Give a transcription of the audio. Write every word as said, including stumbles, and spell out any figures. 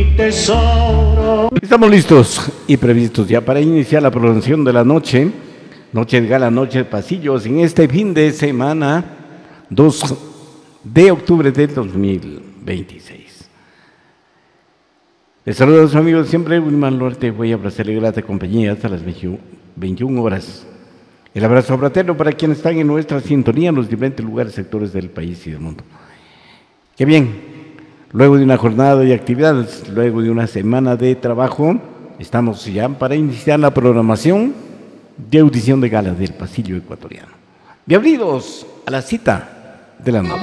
mi tesoro. Estamos listos y previstos ya para iniciar la programación de la noche, noche de gala, noche de pasillos, en este fin de semana, dos de octubre del dos mil veintiséis. Les saludo a sus amigos siempre, Wilman Luarte. Voy a ofrecerle grata compañía hasta las veintiuna horas. El abrazo fraterno para quienes están en nuestra sintonía en los diferentes lugares, sectores del país y del mundo. Qué bien, luego de una jornada de actividades, luego de una semana de trabajo, estamos ya para iniciar la programación de audición de gala del Pasillo Ecuatoriano. Bienvenidos a la cita de la noche.